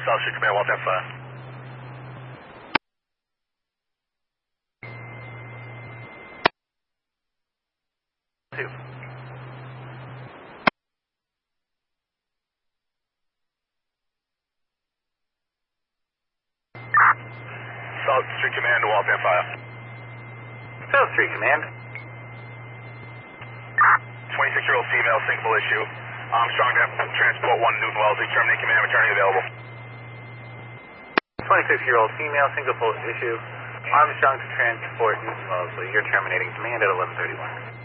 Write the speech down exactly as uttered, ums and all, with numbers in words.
South Street Command, Walton five. Two. South Street Command, Walton five. South Street Command. twenty-six-year-old female, sinkable issue. Armstrong to transport one Newton Wellesley, terminate command, returning available. twenty-six-year-old female, single pulse issue. Armstrong to transport Newton Wellesley. You're terminating command at eleven thirty-one.